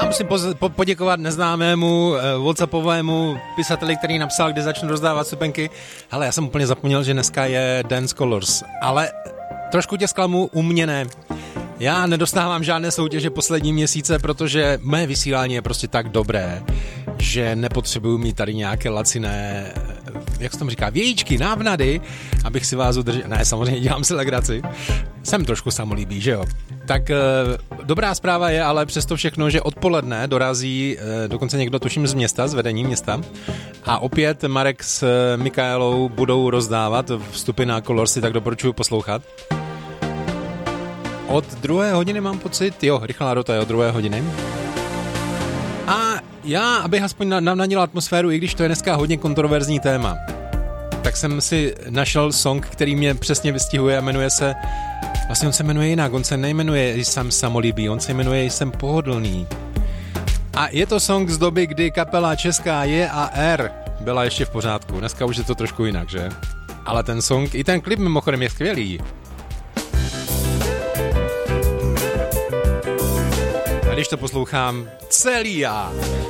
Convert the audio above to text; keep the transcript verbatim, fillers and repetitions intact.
musím poz- po- poděkovat neznámému uh, whatsappovému pisateli, který napsal, kde začnu rozdávat stupenky. Hele, já jsem úplně zapomněl, že dneska je Dance Colors, ale trošku tě zklamu, u mě ne. Já nedostávám žádné soutěže poslední měsíce, protože mé vysílání je prostě tak dobré, že nepotřebuju mít tady nějaké laciné, jak se tomu říká, vějíčky, návnady, abych si vás udržel. Ne, samozřejmě dělám si legraci. Jsem trošku samolíbý, že jo? Tak e, dobrá zpráva je ale přesto všechno, že odpoledne dorazí e, dokonce někdo, tuším z města, z vedení města, a opět Marek s e, Mikaelou budou rozdávat vstupy na Colorsy, tak doporučuji poslouchat. Od druhé hodiny mám pocit, jo, rychlá rota je od druhé hodiny. A já, abych aspoň navnadil atmosféru, i když to je dneska hodně kontroverzní téma, tak jsem si našel song, který mě přesně vystihuje a jmenuje se, vlastně on se jmenuje jinak, on se nejmenuje Jsem samolíbý, on se jmenuje Jsem pohodlný. A je to song z doby, kdy kapela česká J a R byla ještě v pořádku, dneska už je to trošku jinak, že? Ale ten song, i ten klip mimochodem je skvělý. A když to poslouchám celý já,